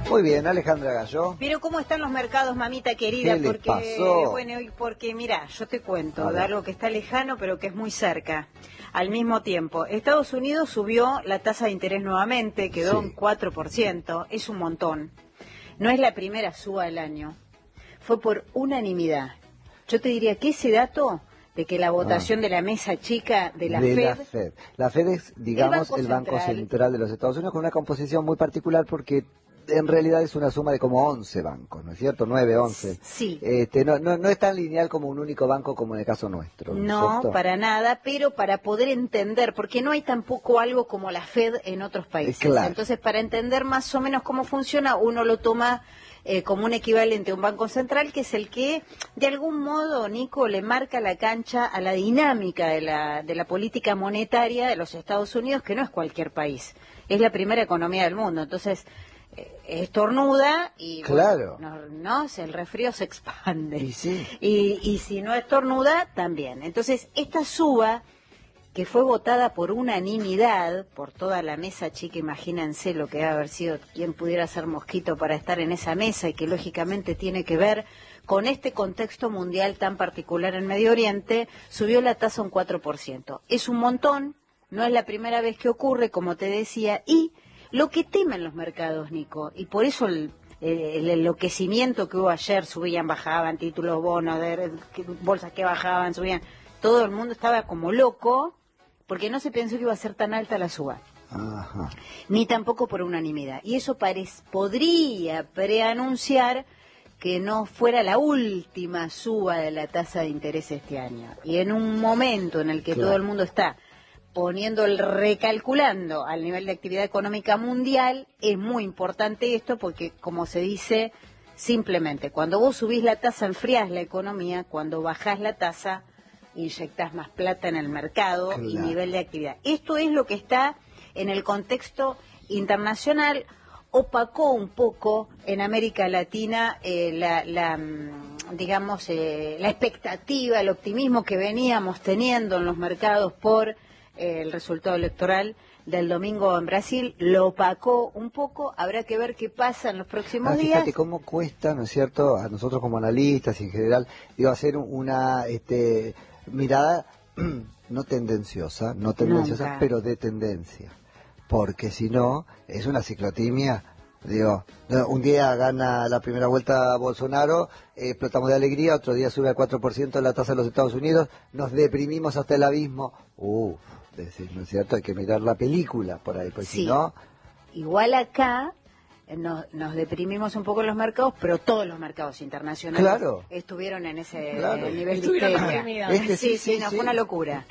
Muy bien, Alejandra Gallo. Pero ¿cómo están los mercados, mamita querida? ¿Qué les pasó? Bueno, porque mira, yo te cuento de algo que está lejano pero que es muy cerca. Al mismo tiempo, Estados Unidos subió la tasa de interés nuevamente, quedó en 4%, es un montón. No es la primera suba del año, fue por unanimidad. Yo te diría que ese dato de que la votación de la mesa chica de la Fed... La Fed es, digamos, el Banco Central de los Estados Unidos, con una composición muy particular porque en realidad es una suma de como 11 bancos, ¿no es cierto? 9, 11. Sí. No es tan lineal como un único banco como en el caso nuestro. No, para nada, pero para poder entender, porque no hay tampoco algo como la Fed en otros países. Claro. Entonces, para entender más o menos cómo funciona, uno lo toma como un equivalente a un banco central, que es el que, de algún modo, Nico, le marca la cancha a la dinámica de la política monetaria de los Estados Unidos, que no es cualquier país, es la primera economía del mundo. Entonces, estornuda y claro, bueno, el resfrío se expande. Y, sí. y si no estornuda, también. Entonces, esta suba, que fue votada por unanimidad, por toda la mesa chica, imagínense lo que debe haber sido, quién pudiera ser mosquito para estar en esa mesa, y que lógicamente tiene que ver con este contexto mundial tan particular en Medio Oriente, subió la tasa un 4%. Es un montón, no es la primera vez que ocurre, como te decía, y lo que temen los mercados, Nico, y por eso el enloquecimiento que hubo ayer, subían, bajaban, títulos, bonos, bolsas que bajaban, subían, todo el mundo estaba como loco, porque no se pensó que iba a ser tan alta la suba. Ajá. Ni tampoco por unanimidad. Y eso podría preanunciar que no fuera la última suba de la tasa de interés este año. Y en un momento en el que todo el mundo está recalculando al nivel de actividad económica mundial, es muy importante esto porque, como se dice, simplemente cuando vos subís la tasa enfriás la economía, cuando bajás la tasa inyectás más plata en el mercado y nivel de actividad. Esto es lo que está en el contexto internacional. Opacó un poco en América Latina la expectativa, el optimismo que veníamos teniendo en los mercados por el resultado electoral del domingo en Brasil. Lo opacó un poco, habrá que ver qué pasa en los próximos días. Fíjate cómo cuesta, ¿no es cierto?, a nosotros como analistas y en general, hacer una mirada no tendenciosa, Nunca. pero de tendencia, porque si no, es una ciclotimia. Un día gana la primera vuelta Bolsonaro, explotamos de alegría, otro día sube al 4% la tasa de los Estados Unidos, nos deprimimos hasta el abismo. ¿No es cierto? Hay que mirar la película por ahí, porque si no... Igual acá nos deprimimos un poco en los mercados, pero todos los mercados internacionales estuvieron en ese nivel de histeria. Sí, Fue una locura.